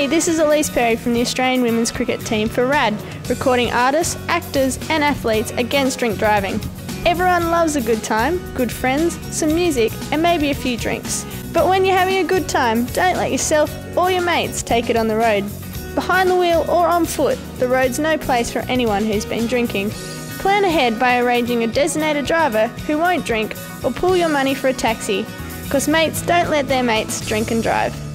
Hey, this is Elise Perry from the Australian Women's Cricket Team for RAD, recording artists, actors and athletes against drink driving. Everyone loves a good time, good friends, some music and maybe a few drinks. But when you're having a good time, don't let yourself or your mates take it on the road. Behind the wheel or on foot, the road's no place for anyone who's been drinking. Plan ahead by arranging a designated driver who won't drink or pool your money for a taxi, because mates don't let their mates drink and drive.